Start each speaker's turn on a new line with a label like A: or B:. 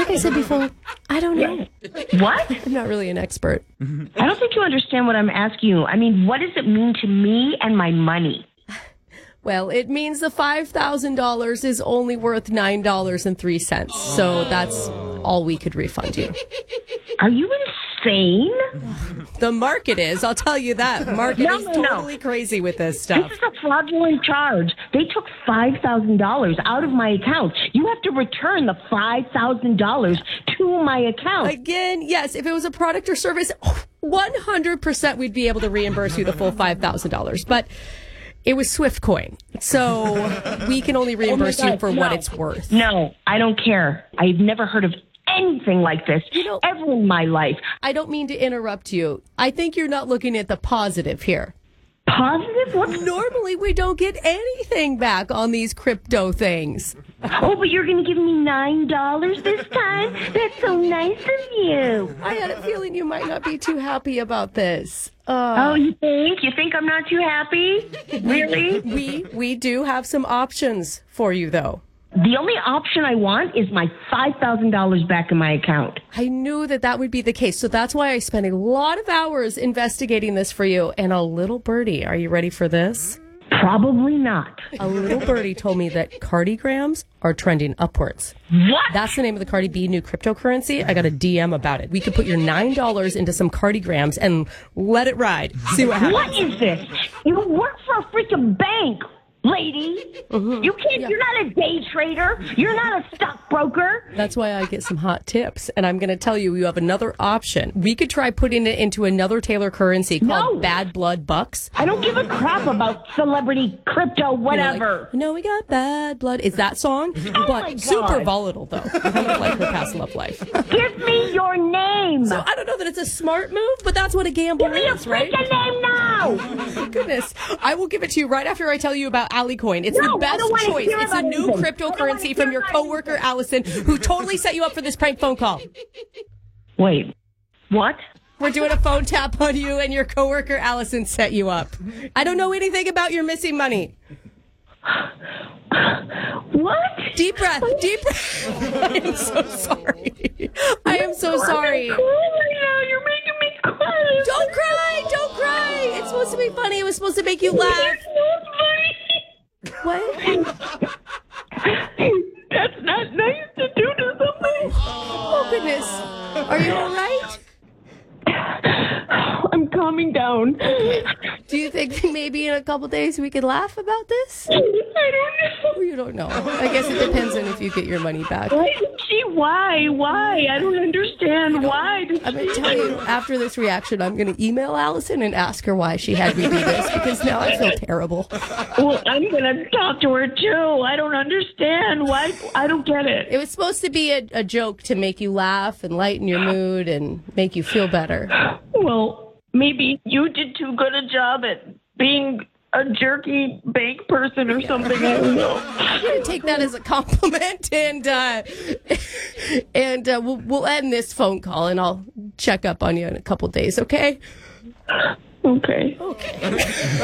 A: I said before, I don't know.
B: What?
A: I'm not really an expert.
B: I don't think you understand what I'm asking you. I mean, what does it mean to me and my money?
A: Well, it means the $5,000 is only worth $9.03. So that's all we could refund you.
B: Are you insane?
A: The market is. I'll tell you that. The market is totally crazy with this stuff.
B: This is a fraudulent charge. They took $5,000 out of my account. You have to return the $5,000 to my account.
A: Again, yes, if it was a product or service, 100% we'd be able to reimburse you the full $5,000. But it was SwiftCoin, so we can only reimburse you for what it's worth.
B: No, I don't care. I've never heard of anything like this ever in my life.
A: I don't mean to interrupt you. I think you're not looking at the positive here.
B: Positive? What?
A: Normally, we don't get anything back on these crypto things.
B: Oh, but you're going to give me $9 this time? That's so nice of you.
A: I had a feeling you might not be too happy about this.
B: Oh, you think? You think I'm not too happy? Really?
A: We do have some options for you, though.
B: The only option I want is my $5,000 back in my account.
A: I knew that would be the case. So that's why I spent a lot of hours investigating this for you. And a little birdie, are you ready for this?
B: Probably not.
A: A little birdie told me that cardigrams are trending upwards.
B: What?
A: That's the name of the Cardi B new cryptocurrency. I got a DM about it. We could put your $9 into some cardigrams and let it ride. See what happens.
B: What is this? You work for a freaking bank, lady. You can't. You're not a day trader. You're not a stockbroker.
A: That's why I get some hot tips. And I'm going to tell you, you have another option. We could try putting it into another Taylor currency called Bad Blood Bucks.
B: I don't give a crap about celebrity crypto, whatever.
A: We got bad blood. It's that song, but super volatile, though. Kind of like her past love life.
B: Give me your name.
A: So I don't know that it's a smart move, but that's what a gambler is, right?
B: Give me a freaking name now.
A: Goodness. I will give it to you right after I tell you about AliCoin. It's the best choice. It's a new cryptocurrency from your coworker, Allison, who totally set you up for this prank phone call.
B: Wait, what?
A: We're doing a phone tap on you, and your coworker, Allison, set you up. I don't know anything about your missing money.
B: What?
A: Deep breath. Deep breath. I am so sorry. I am so sorry.
B: You're making me cry.
A: Don't cry. Don't cry. It's supposed to be funny. It was supposed to make you laugh. What?
B: That's not nice to do to somebody.
A: Oh, goodness. Are you all right?
B: I'm calming down.
A: Do you think maybe in a couple days we could laugh about this?
B: I don't know.
A: You don't know. I guess it depends on if you get your money back.
B: Why? I don't understand. Why?
A: I'm going to tell you, after this reaction, I'm going to email Allison and ask her why she had me do this, because now I feel terrible.
B: Well, I'm going to talk to her, too. I don't understand. Why? I don't get it.
A: It was supposed to be a joke to make you laugh and lighten your mood and make you feel better.
B: Well, maybe you did too good a job at being a jerky bank person or something. I don't know.
A: I'm going to take that as a compliment, and we'll end this phone call, and I'll check up on you in a couple days, okay?
B: Okay.